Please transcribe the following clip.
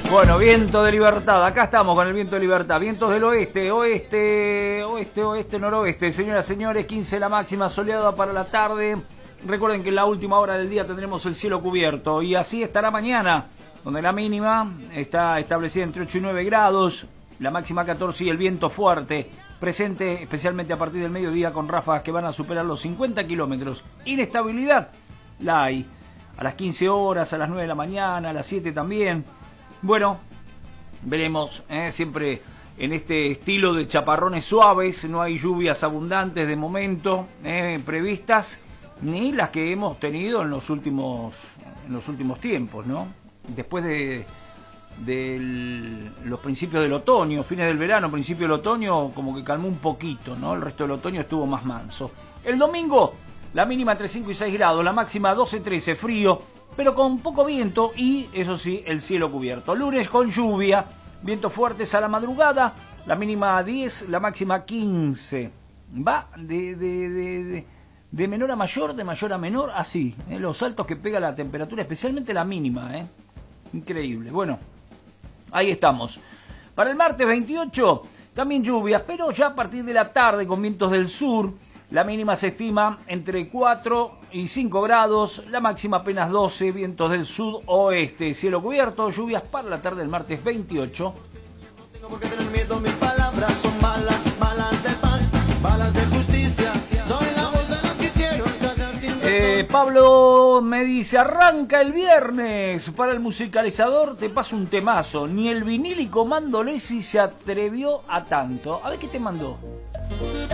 Bueno, viento de libertad, acá estamos con el viento de libertad, vientos del oeste, oeste, noroeste, señoras y señores, 15 la máxima, soleada para la tarde. Recuerden que en la última hora del día tendremos el cielo cubierto y así estará mañana, donde la mínima está establecida entre 8 y 9 grados, la máxima 14 y el viento fuerte, presente especialmente a partir del mediodía con ráfagas que van a superar los 50 kilómetros. Inestabilidad la hay, a las 15 horas, a las 9 de la mañana, a las 7 también. Bueno, veremos, siempre en este estilo de chaparrones suaves, no hay lluvias abundantes de momento previstas, ni las que hemos tenido en los últimos tiempos, ¿no? Después de los principios del otoño, fines del verano, principio del otoño, como que calmó un poquito, ¿no? El resto del otoño estuvo más manso. El domingo, la mínima entre 5 y 6 grados, la máxima 12-13, frío, pero con poco viento y, eso sí, el cielo cubierto. Lunes con lluvia, vientos fuertes a la madrugada, la mínima 10, la máxima 15. Va de menor a mayor, de mayor a menor, así. Los saltos que pega la temperatura, especialmente la mínima. Increíble. Bueno, ahí estamos. Para el martes 28, también lluvias, pero ya a partir de la tarde con vientos del sur. La mínima se estima entre 4 y 5 grados, la máxima apenas 12, vientos del sudoeste, cielo cubierto, lluvias para la tarde del martes 28. No tengo por qué tener miedo, mis palabras son balas, balas de paz, balas de justicia. Soy la voz de los que hicieron callar sin razón. Pablo me dice, arranca el viernes, para el musicalizador te paso un temazo, ni el vinílico Mandolesi se atrevió a tanto. A ver qué te mandó.